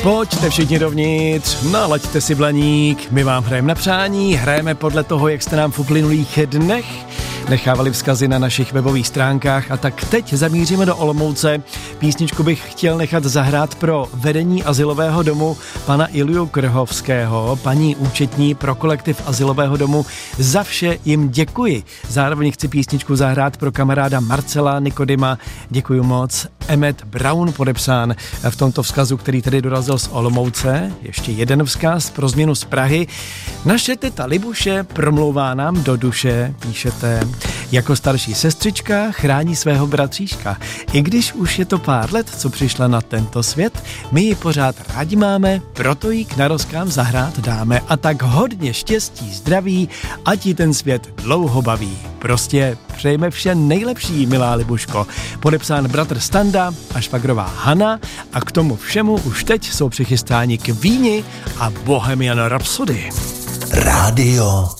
Pojďte všichni dovnitř, nalaďte si blaník, my vám hrajeme na přání, hrajeme podle toho, jak jste nám v uplynulých dnech nechávali vzkazy na našich webových stránkách a tak teď zamíříme do Olomouce. Písničku bych chtěl nechat zahrát pro vedení azylového domu pana Ilju Krhovského, paní účetní pro kolektiv azylového domu. Za vše jim děkuji. Zároveň chci písničku zahrát pro kamaráda Marcela Nikodima. Děkuji moc. Emmet Brown podepsán v tomto vzkazu, který tedy dorazil z Olomouce. Ještě jeden vzkaz pro změnu z Prahy. Naše teta Libuše promlouvá nám do duše, píšete. Jako starší sestřička chrání svého bratříška. I když už je to pár let, co přišla na tento svět, my ji pořád rádi máme, proto ji k narozkám zahrát dáme. A tak hodně štěstí, zdraví, ať ji ten svět dlouho baví. Prostě přejme vše nejlepší, milá Libuško. Podepsán bratr Standa a švagrová Hana a k tomu všemu už teď jsou přichystáni k víni a Bohemian Rhapsody. Rádio